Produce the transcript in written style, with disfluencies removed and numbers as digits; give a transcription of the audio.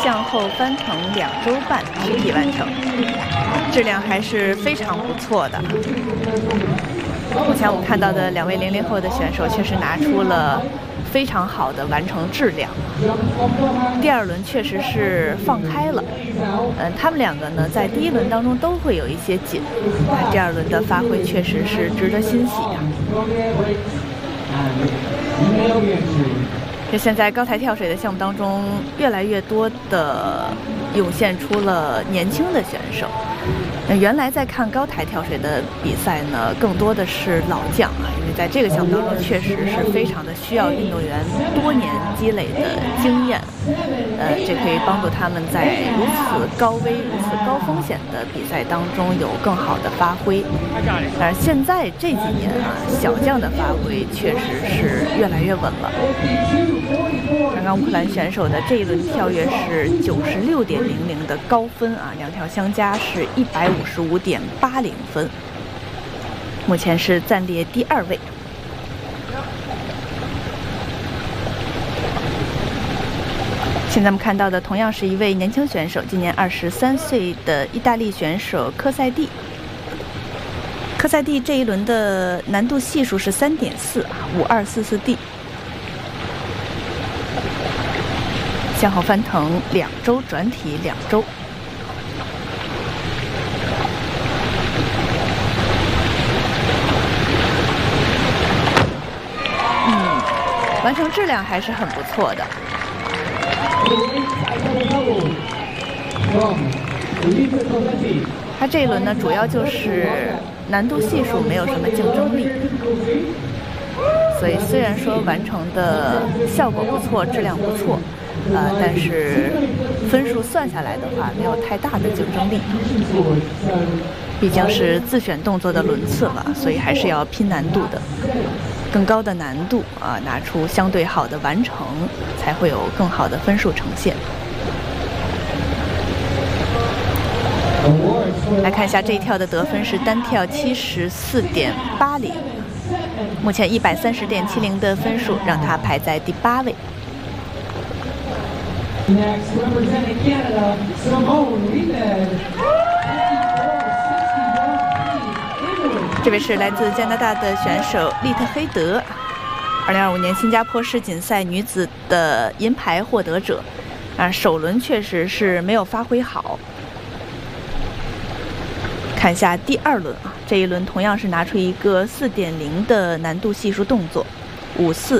向后翻腾2周半取体完成，质量还是非常不错的。目前我们看到的2位00后的选手确实拿出了非常好的完成质量。第2轮确实是放开了，他们2个呢在第1轮当中都会有一些紧，第2轮的发挥确实是值得欣喜啊。这现在高台跳水的项目当中，越来越多的涌现出了年轻的选手。原来在看高台跳水的比赛呢，更多的是老将啊，因为在这个项目当中确实是非常的需要运动员多年积累的经验，这可以帮助他们在如此高危、如此高风险的比赛当中有更好的发挥。但是现在这几年啊，小将的发挥确实是越来越稳了。刚刚乌克兰选手的这一轮跳跃是96.00的高分啊，2条相加是155.80分，目前是暂列第2位。现在我们看到的同样是一位年轻选手，今年23岁的意大利选手科塞蒂。科塞蒂这一轮的难度系数是3.4啊，5244D。向后翻腾2周，转体2周。完成质量还是很不错的。他这一轮呢，主要就是难度系数没有什么竞争力，所以虽然说完成的效果不错，质量不错。但是分数算下来的话，没有太大的竞争力。毕竟是自选动作的轮次了，所以还是要拼难度的，更高的难度啊，拿出相对好的完成，才会有更好的分数呈现。来看一下这一跳的得分是单跳74.80，目前130.70的分数让他排在第8位。 Next, representing Canada, Simone Wiebe. 这位是来自加拿大的选手利特黑德，2025年新加坡世锦赛女子的银牌获得者。首轮确实是没有发挥好。看一下第2轮啊，这一轮同样是拿出一个4.0的难度系数动作，54